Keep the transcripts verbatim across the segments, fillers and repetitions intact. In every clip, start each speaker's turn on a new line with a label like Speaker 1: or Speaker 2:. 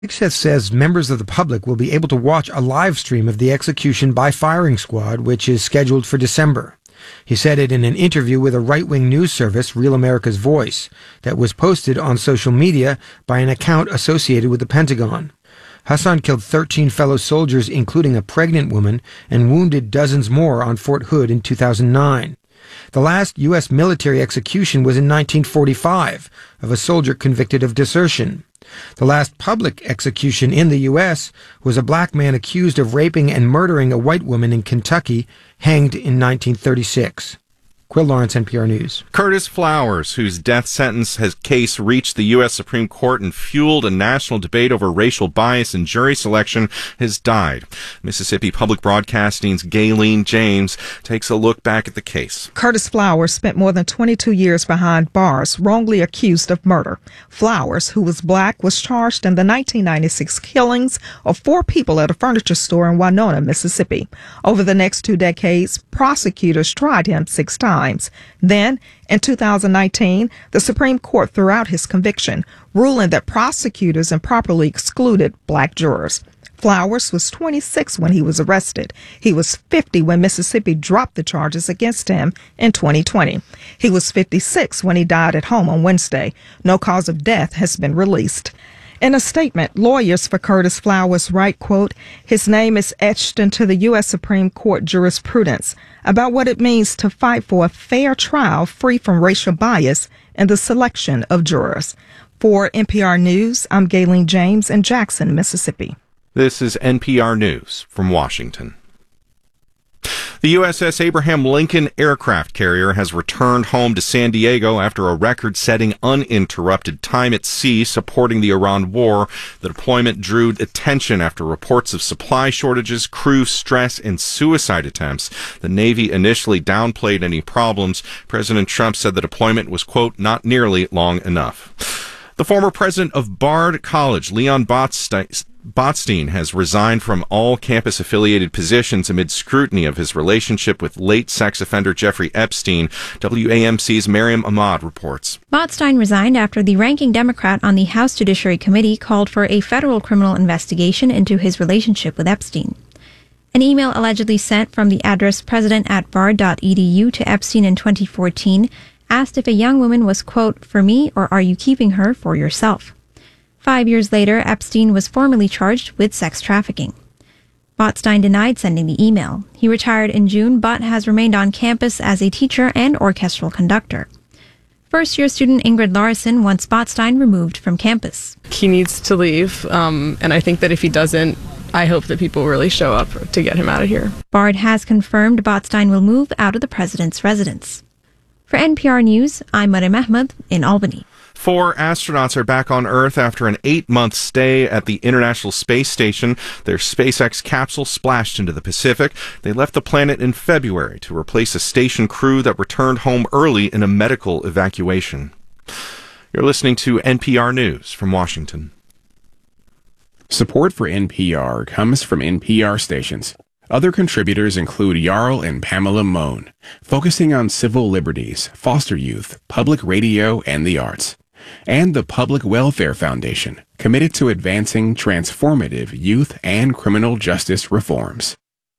Speaker 1: Smith says members of the public will be able to watch a live stream of the execution by firing squad, which is scheduled for December. He said it in an interview with a right-wing news service, Real America's Voice, that was posted on social media by an account associated with the Pentagon. Hassan killed thirteen fellow soldiers, including a pregnant woman, and wounded dozens more on Fort Hood in two thousand nine. The last U S military execution was in nineteen forty-five of a soldier convicted of desertion. The last public execution in the U S was a black man accused of raping and murdering a white woman in Kentucky, hanged in nineteen thirty-six. Quill Lawrence, N P R News.
Speaker 2: Curtis Flowers, whose death sentence has case reached the U S Supreme Court and fueled a national debate over racial bias in jury selection, has died. Mississippi Public Broadcasting's Gayleen James takes a look back at the case.
Speaker 3: Curtis Flowers spent more than twenty-two years behind bars, wrongly accused of murder. Flowers, who was black, was charged in the nineteen ninety-six killings of four people at a furniture store in Winona, Mississippi. Over the next two decades, prosecutors tried him six times. Then, in two thousand nineteen, the Supreme Court threw out his conviction, ruling that prosecutors improperly excluded black jurors. Flowers was twenty-six when he was arrested. He was fifty when Mississippi dropped the charges against him in twenty twenty. He was fifty-six when he died at home on Wednesday. No cause of death has been released. In a statement, lawyers for Curtis Flowers write, quote, his name is etched into the U S Supreme Court jurisprudence about what it means to fight for a fair trial free from racial bias in the selection of jurors. For N P R News, I'm Gayleen James in Jackson, Mississippi.
Speaker 2: This is N P R News from Washington. The U S S Abraham Lincoln aircraft carrier has returned home to San Diego after a record-setting uninterrupted time at sea supporting the Iran war. The deployment drew attention after reports of supply shortages, crew stress, and suicide attempts. The Navy initially downplayed any problems. President Trump said the deployment was, quote, not nearly long enough. The former president of Bard College, Leon Botstein, Botstein has resigned from all campus-affiliated positions amid scrutiny of his relationship with late sex offender Jeffrey Epstein. W A M C's Miriam Ahmad reports.
Speaker 4: Botstein resigned after the ranking Democrat on the House Judiciary Committee called for a federal criminal investigation into his relationship with Epstein. An email allegedly sent from the address president at bard dot e d u to Epstein in twenty fourteen asked if a young woman was, quote, for me, or are you keeping her for yourself? Five years later, Epstein was formally charged with sex trafficking. Botstein denied sending the email. He retired in June, but has remained on campus as a teacher and orchestral conductor. First-year student Ingrid Larson wants Botstein removed from campus.
Speaker 5: He needs to leave, um, and I think that if he doesn't, I hope that people really show up to get him out of here.
Speaker 4: Bard has confirmed Botstein will move out of the president's residence. For N P R News, I'm Mariam Ahmed in Albany.
Speaker 2: Four astronauts are back on Earth after an eight-month stay at the International Space Station. Their SpaceX capsule splashed into the Pacific. They left the planet in February to replace a station crew that returned home early in a medical evacuation. You're listening to N P R News from Washington.
Speaker 6: Support for N P R comes from N P R stations. Other contributors include Jarl and Pamela Mohn, focusing on civil liberties, foster youth, public radio, and the arts. And the Public Welfare Foundation, committed to advancing transformative youth and criminal justice reforms.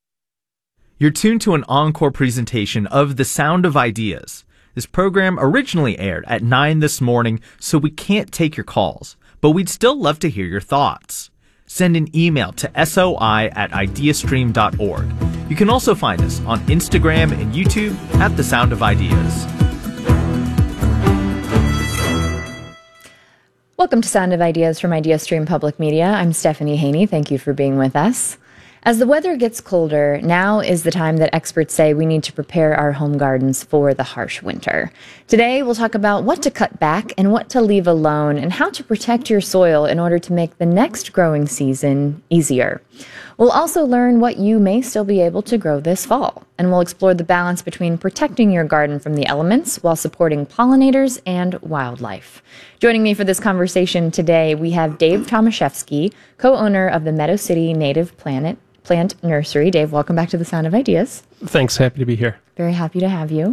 Speaker 7: You're tuned to an encore presentation of The Sound of Ideas. This program originally aired at nine this morning, so we can't take your calls, but we'd still love to hear your thoughts. Send an email to soi at ideastream dot org. You can also find us on Instagram and YouTube at The Sound of Ideas.
Speaker 8: Welcome to Sound of Ideas from IdeaStream Public Media. I'm Stephanie Haney. Thank you for being with us. As the weather gets colder, now is the time that experts say we need to prepare our home gardens for the harsh winter. Today, we'll talk about what to cut back and what to leave alone, and how to protect your soil in order to make the next growing season easier. We'll also learn what you may still be able to grow this fall, and we'll explore the balance between protecting your garden from the elements while supporting pollinators and wildlife. Joining me for this conversation today, we have Dave Tomaszewski, co-owner of the Meadow City Native Planet Plant Nursery. Dave, welcome back to The Sound of Ideas.
Speaker 9: Thanks. Happy to be here.
Speaker 8: Very happy to have you.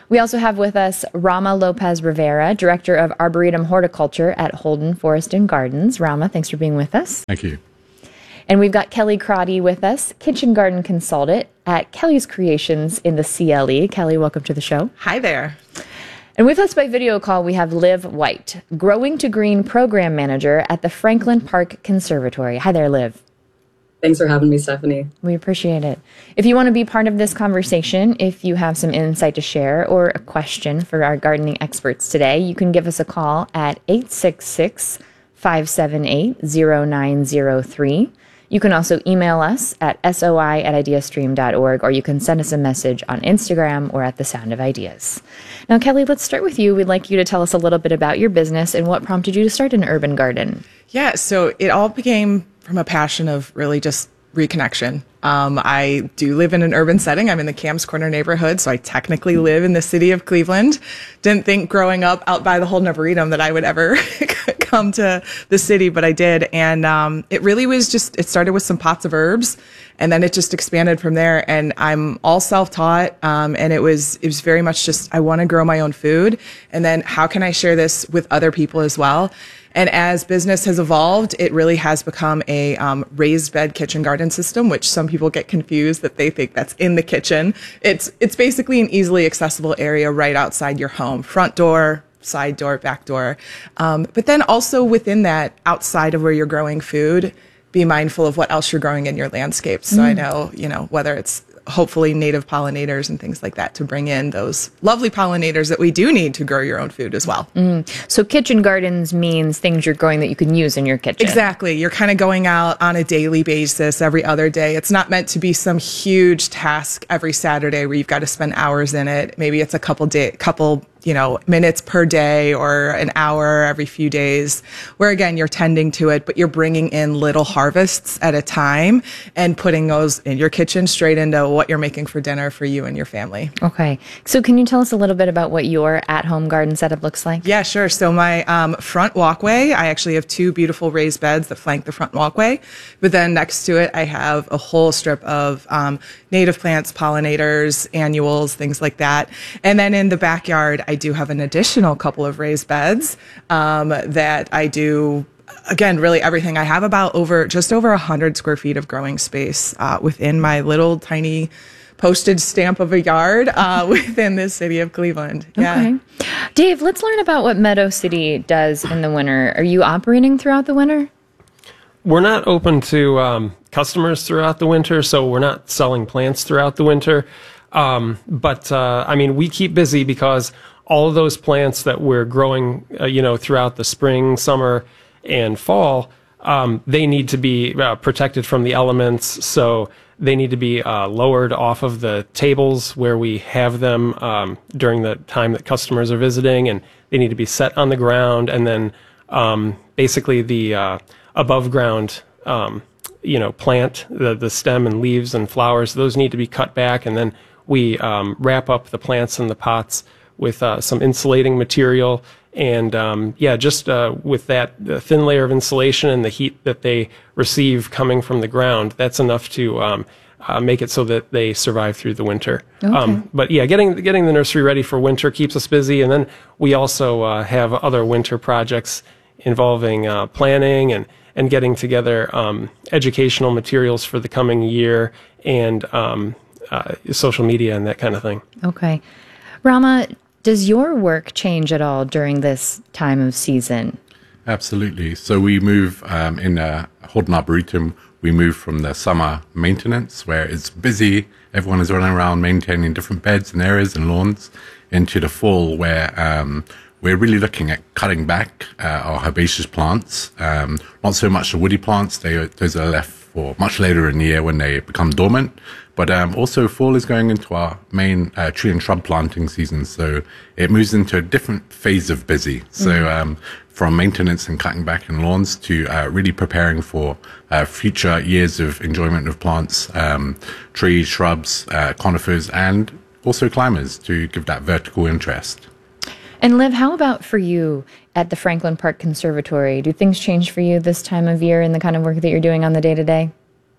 Speaker 8: We also have with us Rama Lopez Rivera, Director of Arboretum Horticulture at Holden Forest and Gardens. Rama, thanks for being with us.
Speaker 9: Thank you.
Speaker 8: And we've got Kelly Crotty with us, Kitchen Garden Consultant at Kelly's Creations in the C L E. Kelly, welcome to the show.
Speaker 10: Hi there.
Speaker 8: And with us by video call, we have Liv White, Growing to Green Program Manager at the Franklin Park Conservatory. Hi there, Liv.
Speaker 11: Thanks for having me, Stephanie.
Speaker 8: We appreciate it. If you want to be part of this conversation, if you have some insight to share or a question for our gardening experts today, you can give us a call at eight six six, five seven eight, zero nine zero three. You can also email us at soi at ideastream dot org, or you can send us a message on Instagram or at The Sound of Ideas. Now, Kelly, let's start with you. We'd like you to tell us a little bit about your business and what prompted you to start an urban garden.
Speaker 10: Yeah, so it all became from a passion of really just reconnection. Um, I do live in an urban setting. I'm in the Camps Corner neighborhood, so I technically live in the city of Cleveland. Didn't think growing up out by the Holden Arboretum that I would ever come to the city, but I did. And um, it really was just, it started with some pots of herbs, and then it just expanded from there. And I'm all self-taught, um, and it was it was very much just, I want to grow my own food, and then how can I share this with other people as well? And as business has evolved, it really has become a um, raised bed kitchen garden system, which some people get confused that they think that's in the kitchen. It's it's basically an easily accessible area right outside your home, front door, side door, back door. Um, but then also within that, outside of where you're growing food, be mindful of what else you're growing in your landscape. So mm. I know, you know, whether it's hopefully native pollinators and things like that to bring in those lovely pollinators that we do need to grow your own food as well.
Speaker 8: Mm. So kitchen gardens means things you're growing that you can use in your kitchen.
Speaker 10: Exactly. You're kind of going out on a daily basis every other day. It's not meant to be some huge task every Saturday where you've got to spend hours in it. Maybe it's a couple day, couple you know, minutes per day or an hour every few days, where again, you're tending to it, but you're bringing in little harvests at a time and putting those in your kitchen straight into what you're making for dinner for you and your family.
Speaker 8: Okay. So can you tell us a little bit about what your at-home garden setup looks like?
Speaker 10: Yeah, sure. So my um, front walkway, I actually have two beautiful raised beds that flank the front walkway, but then next to it, I have a whole strip of um, native plants, pollinators, annuals, things like that. And then in the backyard, I I do have an additional couple of raised beds um, that I do, again, really everything. I have about over, just over one hundred square feet of growing space uh, within my little tiny postage stamp of a yard uh, within the city of Cleveland. Yeah.
Speaker 8: Okay. Dave, let's learn about what Meadow City does in the winter. Are you operating throughout the winter?
Speaker 12: We're not open to um, customers throughout the winter, so we're not selling plants throughout the winter. Um, but, uh, I mean, we keep busy because all of those plants that we're growing, uh, you know, throughout the spring, summer, and fall, um, they need to be uh, protected from the elements. So they need to be uh, lowered off of the tables where we have them um, during the time that customers are visiting, and they need to be set on the ground. And then um, basically the uh, above ground, um, you know, plant, the, the stem and leaves and flowers, those need to be cut back. And then we um, wrap up the plants in the pots with uh, some insulating material, and um, yeah, just uh, with that the thin layer of insulation and the heat that they receive coming from the ground, that's enough to um, uh, make it so that they survive through the winter.
Speaker 8: Okay.
Speaker 12: Um, but yeah, getting getting the nursery ready for winter keeps us busy, and then we also uh, have other winter projects involving uh, planning and and getting together um, educational materials for the coming year, and um, uh, social media and that kind of thing.
Speaker 8: Okay. Rama, does your work change at all during this time of season?
Speaker 9: Absolutely. So we move um, in uh, Holden Arboretum, we move from the summer maintenance, where it's busy, everyone is running around maintaining different beds and areas and lawns, into the fall, where um, we're really looking at cutting back uh, our herbaceous plants. Um, not so much the woody plants, they, those are left for much later in the year when they become dormant. But um, also fall is going into our main uh, tree and shrub planting season. So it moves into a different phase of busy. So mm. um, from maintenance and cutting back in lawns to uh, really preparing for uh, future years of enjoyment of plants, um, trees, shrubs, uh, conifers, and also climbers to give that vertical interest.
Speaker 8: And Liv, how about for you at the Franklin Park Conservatory? Do things change for you this time of year in the kind of work that you're doing on the day-to-day?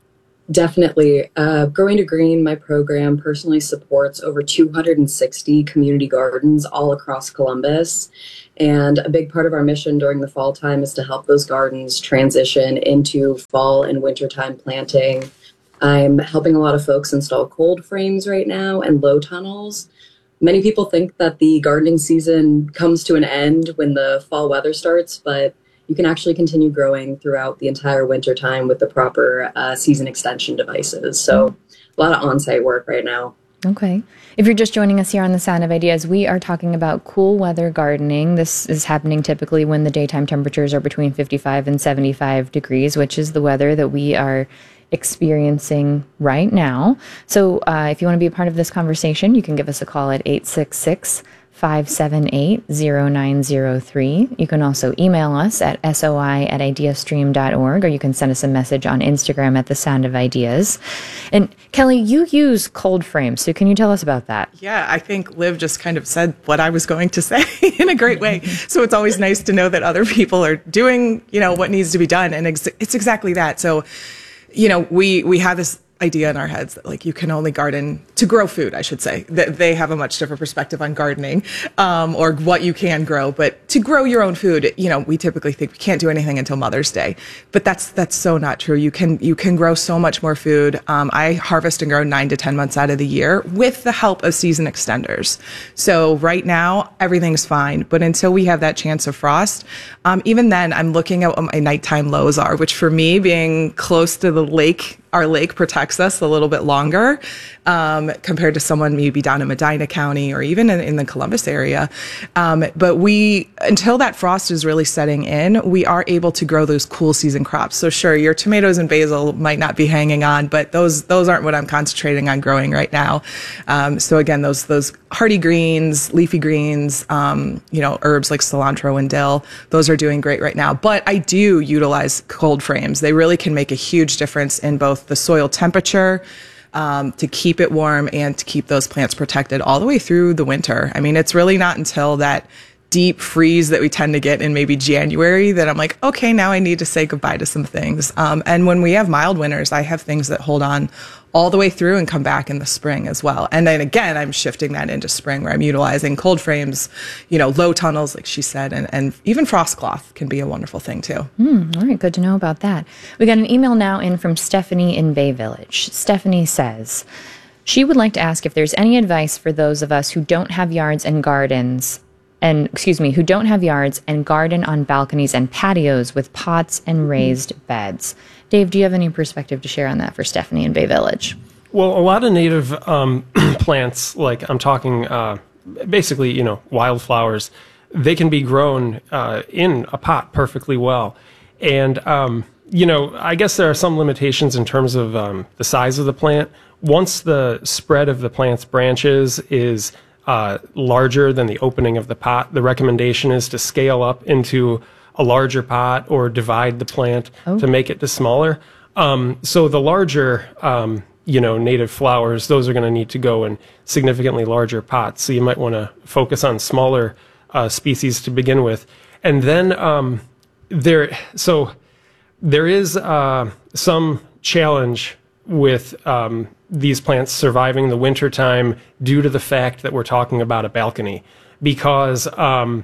Speaker 11: Definitely. Uh, Growing to Green, my program, personally supports over two hundred sixty community gardens all across Columbus. And a big part of our mission during the fall time is to help those gardens transition into fall and wintertime planting. I'm helping a lot of folks install cold frames right now and low tunnels. Many people think that the gardening season comes to an end when the fall weather starts, but you can actually continue growing throughout the entire winter time with the proper uh, season extension devices. So a lot of on-site work right now.
Speaker 8: Okay. If you're just joining us here on The Sound of Ideas, we are talking about cool weather gardening. This is happening typically when the daytime temperatures are between fifty-five and seventy-five degrees, which is the weather that we are experiencing right now. So uh, if you want to be a part of this conversation, you can give us a call at eight six six, five seven eight, zero nine zero three. You can also email us at soi at ideastream dot org, or you can send us a message on Instagram at The Sound of Ideas. And Kelly, you use cold frames, so can you tell us about that?
Speaker 10: Yeah, I think Liv just kind of said what I was going to say in a great way. So it's always nice to know that other people are doing, you know, what needs to be done. And ex- it's exactly that. So, you know, we, we have this idea in our heads that like you can only garden to grow food, I should say. That they have a much different perspective on gardening, um, or what you can grow. But to grow your own food, you know, we typically think we can't do anything until Mother's Day. But that's that's so not true. You can you can grow so much more food. Um, I harvest and grow nine to ten months out of the year with the help of season extenders. So right now everything's fine, but until we have that chance of frost, um, even then I'm looking at what my nighttime lows are, which for me, being close to the lake, our lake protects us a little bit longer um, compared to someone maybe down in Medina County or even in, in the Columbus area. Um, but we, until that frost is really setting in, we are able to grow those cool season crops. So sure, your tomatoes and basil might not be hanging on, but those those aren't what I'm concentrating on growing right now. Um, so again, those those hardy greens, leafy greens, um, you know, herbs like cilantro and dill, those are doing great right now. But I do utilize cold frames. They really can make a huge difference in both the soil temperature, um, to keep it warm and to keep those plants protected all the way through the winter. I mean, it's really not until that deep freeze that we tend to get in maybe January that I'm like, okay, now I need to say goodbye to some things. Um, and when we have mild winters, I have things that hold on all the way through and come back in the spring as well. And then again, I'm shifting that into spring where I'm utilizing cold frames, you know, low tunnels, like she said, and, and even frost cloth can be a wonderful thing too.
Speaker 8: Mm, all right, good to know about that. We got an email now in from Stephanie in Bay Village. Stephanie says she would like to ask if there's any advice for those of us who don't have yards and gardens and excuse me, who don't have yards and garden on balconies and patios with pots and raised beds. Dave, do you have any perspective to share on that for Stephanie in Bay Village?
Speaker 12: Well, a lot of native um, plants, like I'm talking uh, basically, you know, wildflowers, they can be grown uh, in a pot perfectly well. And, um, you know, I guess there are some limitations in terms of um, the size of the plant. Once the spread of the plant's branches is Uh, larger than the opening of the pot, the recommendation is to scale up into a larger pot or divide the plant oh. to make it to smaller. Um, so the larger, um, you know, native flowers, those are going to need to go in significantly larger pots. So you might want to focus on smaller uh, species to begin with. And then um, there, so there is uh, some challenge with um, these plants surviving the winter time due to the fact that we're talking about a balcony, because um,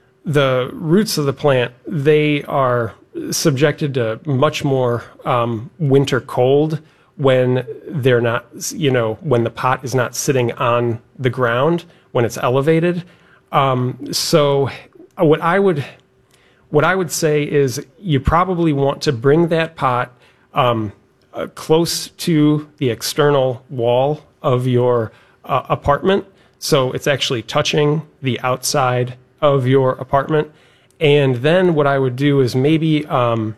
Speaker 12: the roots of the plant, they are subjected to much more um, winter cold when they're not, you know, when the pot is not sitting on the ground, when it's elevated. Um, so what I would, what I would say is you probably want to bring that pot um, Uh, close to the external wall of your uh, apartment. So it's actually touching the outside of your apartment. And then what I would do is maybe um,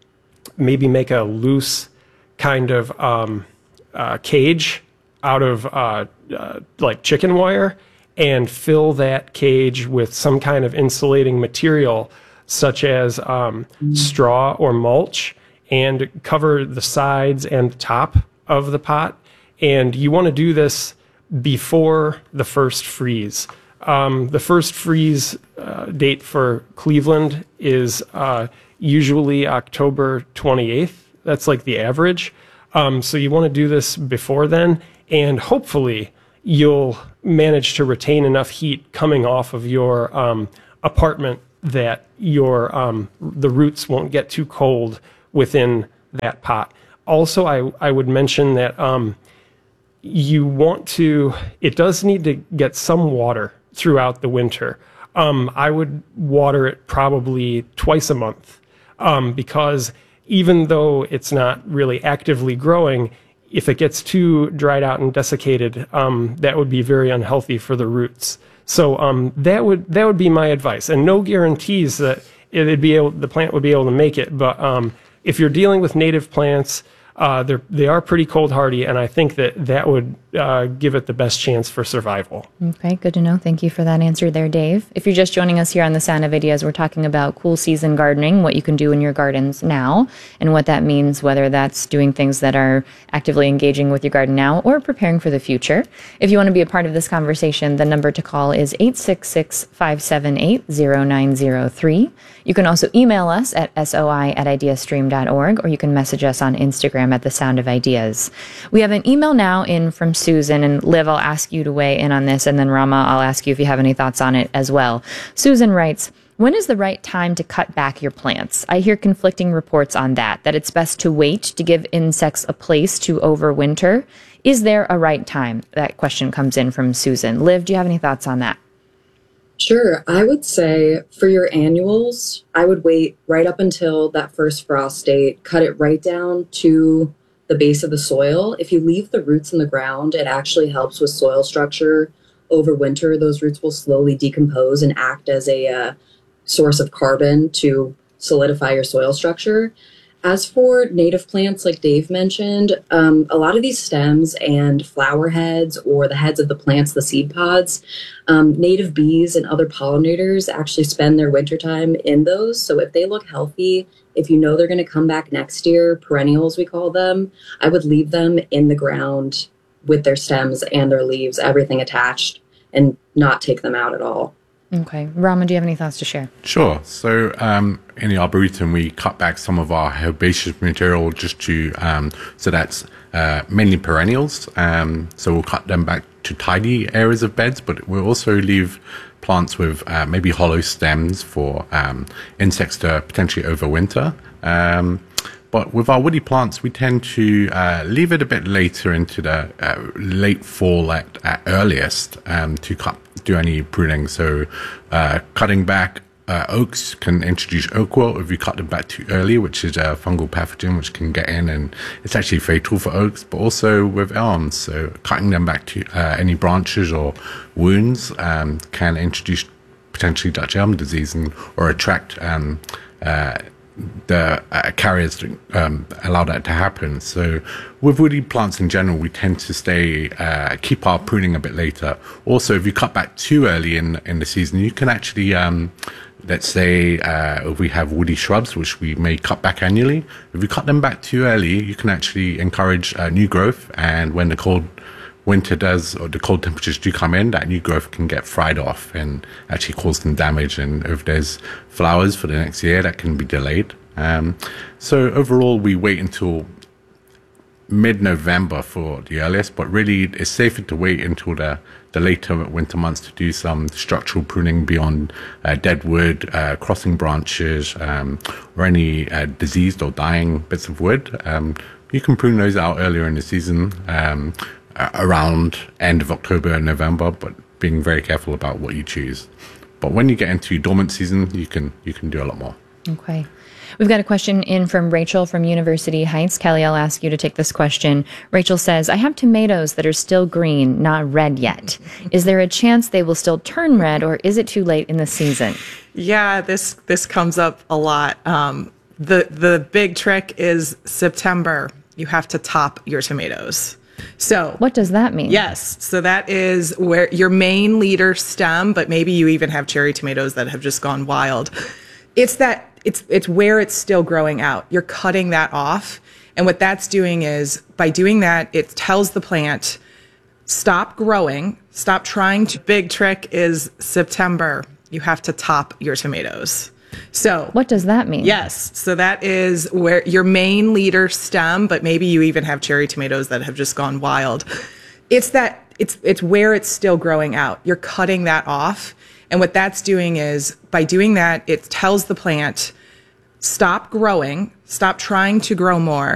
Speaker 12: maybe make a loose kind of um, uh, cage out of uh, uh, like chicken wire and fill that cage with some kind of insulating material such as um, mm. straw or mulch, and cover the sides and the top of the pot. And you want to do this before the first freeze. Um, the first freeze uh, date for Cleveland is uh, usually October twenty-eighth. That's like the average. Um, so you want to do this before then, and hopefully you'll manage to retain enough heat coming off of your um, apartment that your um, the roots won't get too cold within that pot. Also, I, I would mention that um, you want to, it does need to get some water throughout the winter. Um, I would water it probably twice a month um, because even though it's not really actively growing, if it gets too dried out and desiccated, um, that would be very unhealthy for the roots. So um, that would that would be my advice, and no guarantees that it'd be able, the plant would be able to make it. But um, if you're dealing with native plants, uh, they're they are pretty cold hardy, and I think that that would uh, give it the best chance for survival.
Speaker 8: Okay, good to know. Thank you for that answer there, Dave. If you're just joining us here on The Sound of Ideas, we're talking about cool season gardening, what you can do in your gardens now, and what that means, whether that's doing things that are actively engaging with your garden now or preparing for the future. If you want to be a part of this conversation, the number to call is eight six six, five seven eight, zero nine zero three. You can also email us at soi at ideastream dot org, or you can message us on Instagram at The Sound of Ideas. We have an email now in from Susan, and Liv, I'll ask you to weigh in on this, and then Rama, I'll ask you if you have any thoughts on it as well. Susan writes, when is the right time to cut back your plants? I hear conflicting reports on that, that it's best to wait to give insects a place to overwinter. Is there a right time? That question comes in from Susan. Liv, do you have any thoughts on that?
Speaker 11: Sure. I would say for your annuals, I would wait right up until that first frost date, cut it right down to the base of the soil. If you leave the roots in the ground, it actually helps with soil structure. Over winter, those roots will slowly decompose and act as a uh, source of carbon to solidify your soil structure. As for native plants, like Dave mentioned, um, a lot of these stems and flower heads, or the heads of the plants, the seed pods, um, native bees and other pollinators actually spend their wintertime in those. So if they look healthy, if you know they're going to come back next year, perennials we call them, I would leave them in the ground with their stems and their leaves, everything attached, and not take them out at all.
Speaker 8: Okay. Rama, do you have any thoughts to share?
Speaker 9: Sure. So um, in the Arboretum, we cut back some of our herbaceous material just to, um, so that's uh, mainly perennials. Um, so we'll cut them back to tidy areas of beds, but we'll also leave plants with uh, maybe hollow stems for um, insects to potentially overwinter. Um, But with our woody plants, we tend to uh, leave it a bit later into the uh, late fall at, at earliest um, to cut, do any pruning. So uh, cutting back uh, oaks can introduce oak wilt if you cut them back too early, which is a fungal pathogen which can get in, and it's actually fatal for oaks, but also with elms. So cutting them back to uh, any branches or wounds um, can introduce potentially Dutch elm disease and or attract um, uh, the uh, carriers to um, allow that to happen. So with woody plants in general, we tend to stay, uh, keep our pruning a bit later. Also, if you cut back too early in, in the season, you can actually, um, let's say, uh, if we have woody shrubs, which we may cut back annually, if you cut them back too early, you can actually encourage uh, new growth. And when the cold winter does, or the cold temperatures do come in, that new growth can get fried off and actually cause some damage. And if there's flowers for the next year, that can be delayed. Um, so overall, we wait until mid-November for the earliest, but really it's safer to wait until the, the later winter months to do some structural pruning beyond uh, dead wood, uh, crossing branches, um, or any uh, diseased or dying bits of wood. Um, you can prune those out earlier in the season, um, around end of October and November, but being very careful about what you choose. But when you get into dormant season, you can you can do a lot more.
Speaker 8: Okay. We've got a question in from Rachel from University Heights. Kelly, I'll ask you to take this question. Rachel says, I have tomatoes that are still green, not red yet. Is there a chance they will still turn red, or is it too late in the season?
Speaker 10: Yeah, this this comes up a lot. Um, the the big trick is September. You have to top your tomatoes. So
Speaker 8: what does that mean?
Speaker 10: Yes. So that is where your main leader stem, but maybe you even have cherry tomatoes that have just gone wild. It's that it's it's where it's still growing out. You're cutting that off. And what that's doing is, by doing that, it tells the plant, stop growing, stop trying to. Big trick is September. You have to top your tomatoes. So
Speaker 8: what does that mean?
Speaker 10: Yes. So that is where your main leader stem, but maybe you even have cherry tomatoes that have just gone wild. It's that it's it's where it's still growing out. You're cutting that off. And what that's doing is by doing that, it tells the plant, stop growing, stop trying to grow more.